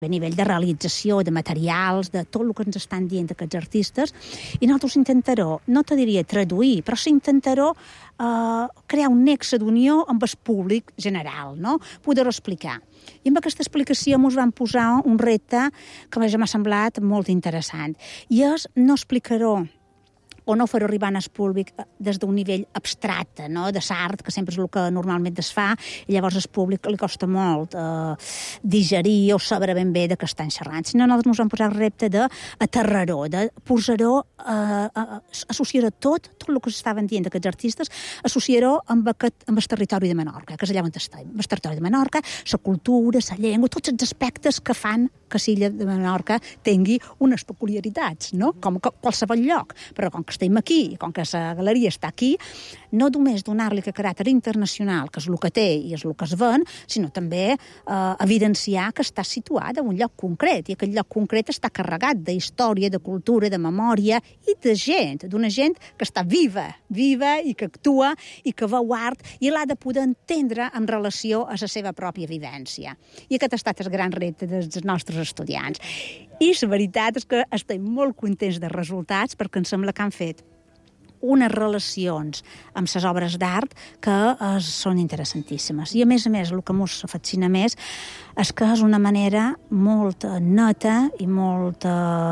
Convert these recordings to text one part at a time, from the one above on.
a nivell de realització, de materials, de tot el que ens estan dient aquests artistes, i nosaltres intentarem, no te diria traduir, però s'intentarem crear un nexe d'unió amb el públic general, no? Poder-ho explicar. I amb aquesta explicació ens vam posar un repte que m'ha semblat molt interessant. I és no explicar-ho o no fer arribar al públic des d'un nivell abstracte, no? De l'art, que sempre és el que normalment es fa, i llavors al públic li costa molt digerir o saber ben bé de què estan xerrant. Sinó nosaltres ens vam posar el repte d'aterrar-ho, de posar-ho, associar-ho tot el que s'estaven dient d'aquests artistes, associar-ho amb el territori de Menorca, que és allà on estem. El territori de Menorca, la cultura, la llengua, tots els aspectes que fan que l'illa de Menorca tingui unes peculiaritats, no? Com qualsevol lloc. Però com que estem aquí, com que la galeria està aquí, no només donar-li aquest caràcter internacional, que és el que té i és el que es ven, sinó també evidenciar que està situat en un lloc concret, i aquest lloc concret està carregat d'història, de cultura, de memòria i de gent, d'una gent que està viva i que actua i que veu art i l'ha de poder entendre en relació a la seva pròpia vivència. I aquest ha estat el gran repte dels nostres estudiants. I la veritat és que estem molt contents dels resultats perquè em sembla que han fet unes relacions amb les obres d'art que són interessantíssimes. I a més, el que ens fascina més és que és una manera molt neta i molt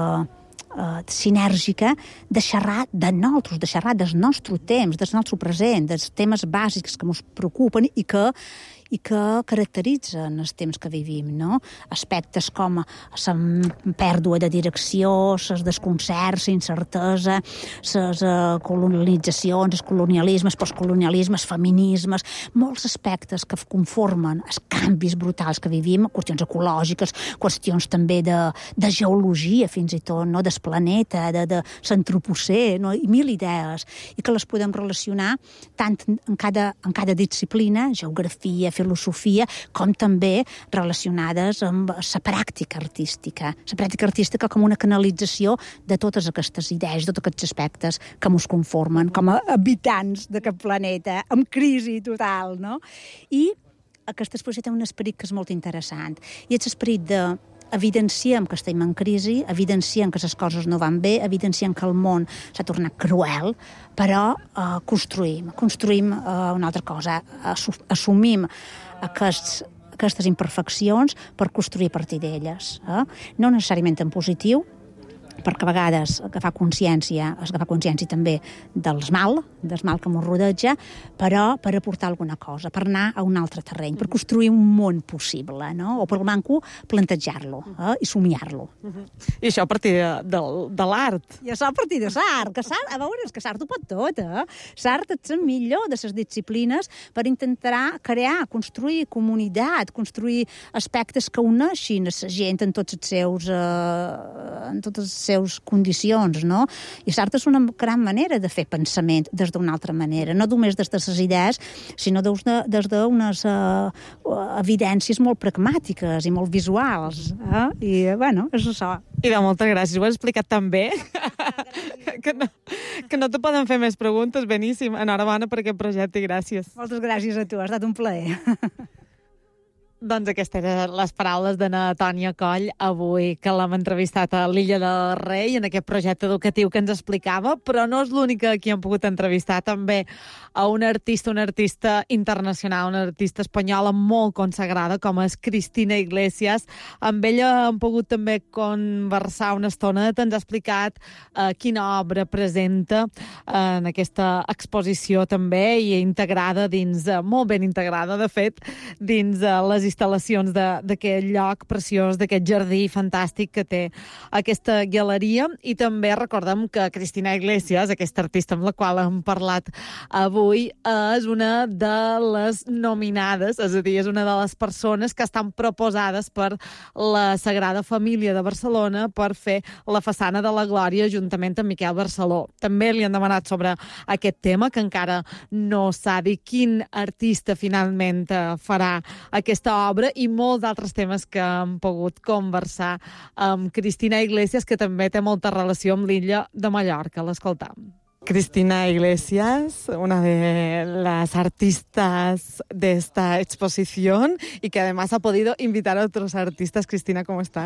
sinèrgica de xerrar de nosaltres, de xerrar del nostre temps, del nostre present, dels temes bàsics que ens preocupen i que caracteritzen els temps que vivim, no? Aspectes com la pèrdua de direcció, els desconcerts, la incertesa, les colonitzacions, els colonialismes, postcolonialismes, feminismes, molts aspectes que conformen els canvis brutals que vivim, qüestions ecològiques, qüestions també de geologia, fins i tot, no? Del planeta, de l'antropocè, no? I mil idees, i que les podem relacionar tant en cada disciplina, geografia, filosofia, com també relacionades amb la pràctica artística. La pràctica artística com una canalització de totes aquestes idees, de tots aquests aspectes que ens conformen com a habitants d'aquest planeta, amb crisi total, no? I aquesta exposició té un esperit que és molt interessant. I és l'esperit evidenciem que estem en crisi, evidenciem que les coses no van bé, evidenciem que el món s'ha tornat cruel, però construïm una altra cosa, assumim aquestes imperfeccions per construir a partir d'elles. No necessàriament en positiu, perquè a vegades agafar consciència també del mal que ens rodeja, però per aportar alguna cosa, per anar a un altre terreny, per construir un món possible, no? O per manco plantejar-lo i somiar-lo. I això a partir de l'art. I això a partir de l'art, que a veure, és que l'art ho pot tot, L'art és la millor de les disciplines per intentar crear, construir comunitat, construir aspectes que uneixin a la gent en totes les seus condicions, no? I l'art és una gran manera de fer pensament des d'una altra manera, no només des de les idees, sinó des d'unes evidències molt pragmàtiques i molt visuals. I, bueno, és això. I moltes gràcies, ho has explicat tan bé que no te poden fer més preguntes. Beníssim, enhorabona per aquest projecte i gràcies. Moltes gràcies a tu, ha estat un plaer. Doncs aquestes eren les paraules d'Anna Tònia Coll avui que l'hem entrevistat a l'Illa del Rei en aquest projecte educatiu que ens explicava, però no és l'única que hem pogut entrevistar, també a una artista internacional, una artista espanyola molt consagrada com és Cristina Iglesias. Amb ella hem pogut també conversar una estona, ens ha explicat quina obra presenta en aquesta exposició també i integrada dins, molt ben integrada de fet, dins les instal·lacions d'aquest lloc preciós, d'aquest jardí fantàstic que té aquesta galeria. I també recordem que Cristina Iglesias, aquesta artista amb la qual hem parlat avui, és una de les nominades, és a dir, és una de les persones que estan proposades per la Sagrada Família de Barcelona per fer la façana de la Glòria juntament amb Miquel Barceló. També li han demanat sobre aquest tema, que encara no s'ha dit quin artista finalment farà aquesta obra, i molts altres temes que hem pogut conversar amb Cristina Iglesias, que també té molta relació amb l'illa de Mallorca. L'escoltam. Cristina Iglesias, una de las artistas de esta exposición y que además ha podido invitar a otros artistas. Cristina, ¿cómo estás?